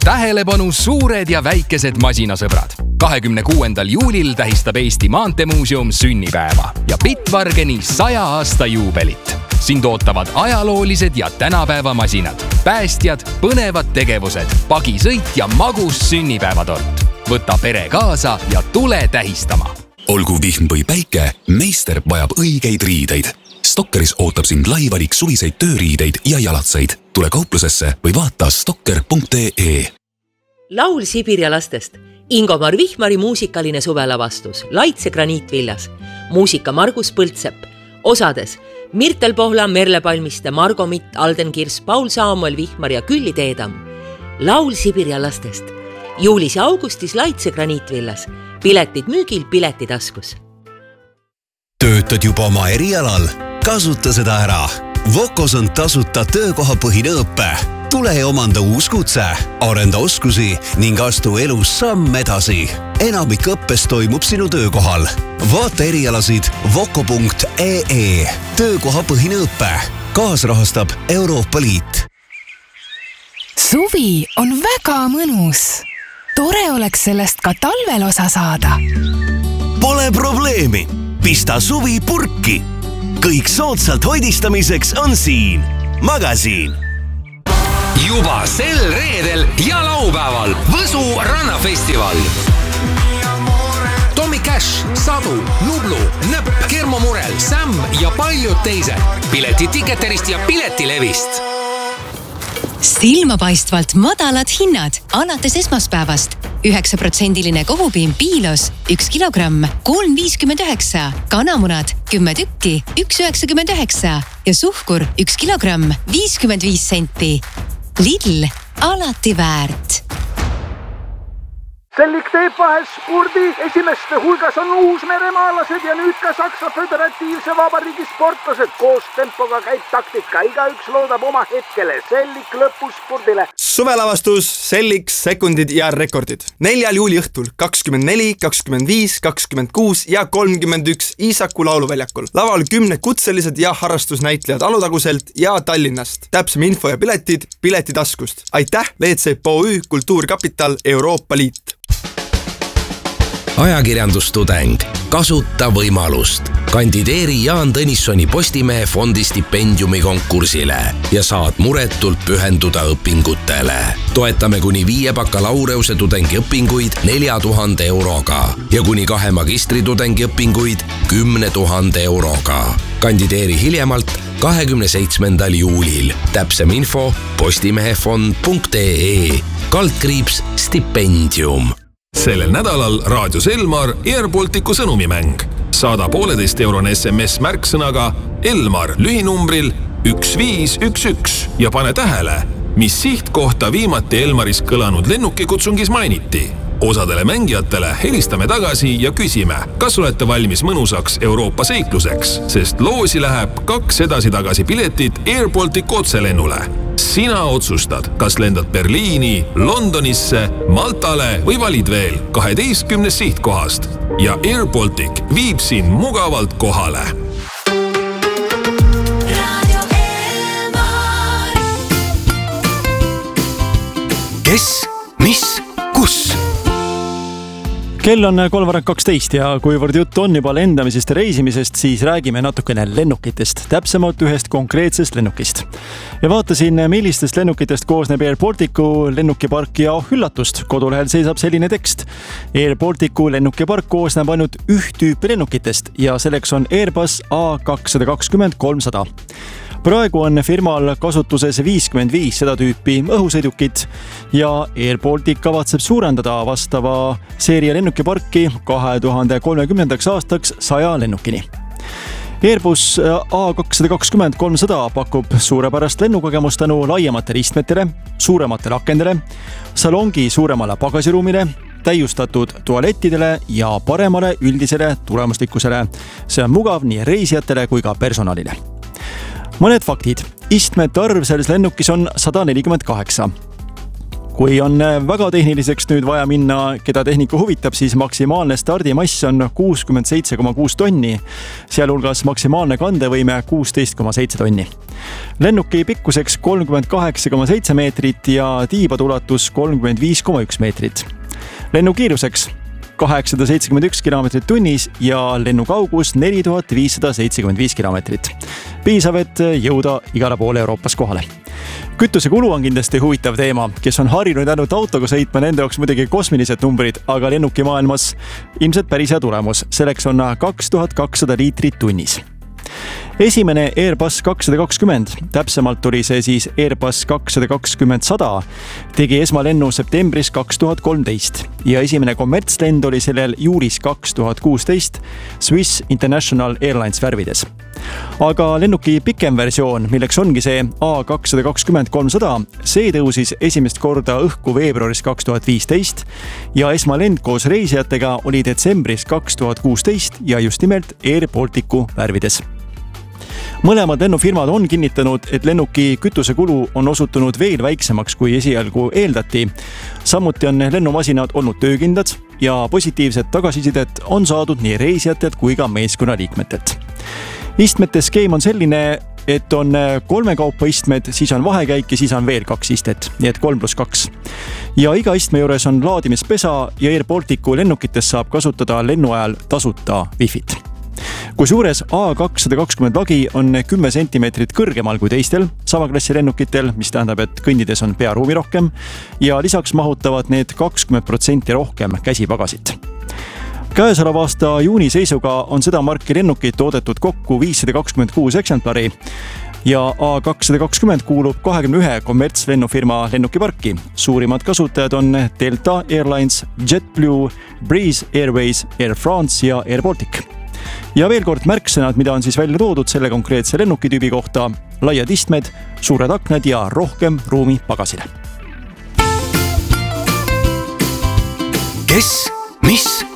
Tähelepanu suured ja väikesed masinasõbrad. 26. juulil tähistab Eesti Maanteemuuseum sünnipäeva ja Bitvargeni 100 aasta juubelit. Sind ootavad ajaloolised ja tänapäeva masinad, päästjad, põnevad tegevused, pagisõit ja magus sünnipäevatort. Võta pere kaasa ja tule tähistama. Olgu vihm või päike, meister vajab õigeid riideid. Stokkeris ootab sind lai valik suviseid tööriideid ja jalatseid. Tule kauplusesse või vaata stokker.ee. Laul Sibirja lastest. Ingomar Vihmari muusikaline suvelavastus. Laitse graniitvillas. Muusika Margus Põltsepp. Osades Mirtel Pohla, Merle Palmiste, Margo Mitt, Alden Kirs, Paul Saamuel Vihmar ja Külli Teedam. Laul Sibirja lastest. Juulis ja augustis Laitse graniitvillas. Piletid müügil, piletitaskus. Töötad juba oma erialal? Kasuta seda ära. Vocos on tasuta töökohapõhine õppe. Tule ja omanda uus kutse, arenda oskusi ning astu elus samm edasi. Enamik õppest toimub sinu töökohal. Vaata erialasid voco.ee. Töökohapõhine õppe. Kaasrahastab Euroopa Liit. Suvi on väga mõnus. Tore oleks sellest ka talvel osa saada. Pole probleemi. Pista suvi purki. Kõik soodsalt hoidistamiseks on siin. Magasiin. Juba sel reedel ja laupäeval Võsu rannafestival. Tommy Cash, Sadu, Nublu, Nõpp, Kermo Murel, Sam ja paljud teised. Pileti Ticketerist ja Piletilevist. Silmapaistvalt madalad hinnad alates esmaspäevast. 9% kohupiim Piilos 1 kilogramm 3,59, kanamunad 10 tükki 1,99 ja suhkur 1 kilogramm 55 senti. Lidl, alati väärt. Sellik teeb vahel spordi. Esimeste hulgas on uusmeremaalased ja nüüd ka Saksa Föderatiivse Vabariigi sportlased. Koos tempoga käib taktika. Igaüks loodab oma hetkele. Sellik lõpuspordile. Suvelavastus, Sellik, sekundid ja rekordid. 4. juuli õhtul 24, 25, 26 ja 31 Iisaku lauluväljakul. Laval 10 kutselised ja harrastusnäitlejad Alutaguselt ja Tallinnast. Täpsem info ja piletid Piletitaskust. Aitäh, LCPOÜ, Kultuurkapital, Euroopa Liit. Ajakirjandustudeng. Kasuta võimalust. Kandideeri Jaan Tõnissoni Postimehe fondi stipendiumi konkursile ja saad muretult pühenduda õpingutele. Toetame kuni 5 bakalaureuse tudengi õpinguid 4000 euroga ja kuni 2 magistritudengi õpinguid 10 000 euroga. Kandideeri hiljemalt 27. juulil. Täpsem info postimehefond.ee /stipendium. Sellel nädalal Raadios Elmar Airbalticu sõnumimäng. Saada 1,5-eurone SMS märksõnaga Elmar lühinumbril 1511 ja pane tähele, mis sihtkohta viimati Elmaris kõlanud lennukikutsungis mainiti. Osadele mängijatele helistame tagasi ja küsime, kas olete valmis mõnusaks Euroopa seikluseks, sest loosi läheb 2 edasi-tagasi piletit Airbalticu otselennule. Sina otsustad, kas lendad Berliini, Londonisse, Maltale või valid veel 12 sihtkohast ja Airbaltic viib sind mugavalt kohale. Kes, mis, kus? Kell on 3:12 ja kuivõrd jutt on juba lendamisest ja reisimisest, siis räägime natukene lennukitest, täpsemalt ühest konkreetsest lennukist. Ja vaatasin, millistest lennukitest koosneb Airbalticu lennukipark ja üllatust. Kodulehel seisab selline tekst. Airbalticu lennukipark koosneb ainult üht tüüpi lennukitest ja selleks on Airbus A220-300. Praegu on firmal kasutuses 55 seda tüüpi õhusõidukit ja Airbaltic kavatseb suurendada vastava seeria lennukiparki 2030. aastaks 100 lennukini. Airbus A220-300 pakub suurepärast lennukogemust tänu laiemate ristmetele, suurematele akendele, salongi suuremale pagasiruumile, täiustatud tualettidele ja paremale üldisele tulemuslikkusele. See on mugav nii reisijatele kui ka personalile. Mõned faktid. Istmete arv selles lennukis on 148. kui on väga tehniliseks nüüd vaja minna, keda tehnika huvitab, siis maksimaalne stardimass on 67,6 tonni, sealhulgas maksimaalne kandevõime 16,7 tonni. Lennuki pikkuseks 38,7 meetrit ja tiibade ulatus 35,1 meetrit. Lennukiiruseks 871 kilomeetrit tunnis ja lennukaugus 4575 kilomeetrit. Piisav, et jõuda igale poole Euroopas kohale. Kütusekulu on kindlasti huvitav teema, kes on harinud ainult autoga sõitma, nende jaoks muidugi kosmilised numbrid, aga lennuki maailmas ilmselt päris hea tulemus. Selleks on 2200 liitrit tunnis. Esimene Airbus 220, täpsemalt oli see siis Airbus 220-100, tegi esmalennu septembris 2013 ja esimene kommertslend oli sellel juulis 2016 Swiss International Airlines värvides. Aga lennuki pikem versioon, milleks ongi see A220-300, see tõusis esimest korda õhku veebruaris 2015 ja esmalend koos reisijatega oli detsembris 2016 ja just nimelt Air Balticu värvides. Mõlemad lennufirmad on kinnitanud, et lennuki kütusekulu on osutunud veel väiksemaks kui esialgu eeldati. Samuti on lennumasinad olnud töökindlad ja positiivset tagasisidet on saadud nii reisijatelt kui ka meeskonnaliikmetelt. Istmete skeem on selline, et on 3 kaupa istmed, siis on vahekäik ja siis on veel 2 istet, nii et 3+2. Ja iga istme juures on laadimispesa ja Air Balticu lennukites saab kasutada lennu ajal tasuta Wi-Fit. Kui suures A220 lagi on 10 sentimeetrit kõrgemal kui teistel samaklassi lennukitel, mis tähendab, et kõndides on pearuumi rohkem ja lisaks mahutavad need 20% rohkem käsipagasit. Käesoleva aasta juuni seisuga on seda marki lennukit toodetud kokku 526 eksemplari ja A220 kuulub 21 kommertslennufirma lennukiparki. Suurimad kasutajad on Delta Airlines, JetBlue, Breeze Airways, Air France ja Air Baltic. Ja veel kord märksõnad, mida on siis välja toodud selle konkreetse lennukitüübi kohta: laiad istmed, suured aknad ja rohkem ruumi pagasile. Kes, mis